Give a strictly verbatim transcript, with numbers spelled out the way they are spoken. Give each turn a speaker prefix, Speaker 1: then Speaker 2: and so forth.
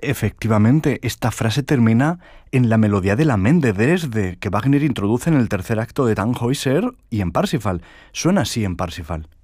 Speaker 1: Efectivamente, esta frase termina en la melodía de la Main de Dresde, que Wagner introduce en el tercer acto de Tannhäuser y en Parsifal. Suena así en Parsifal.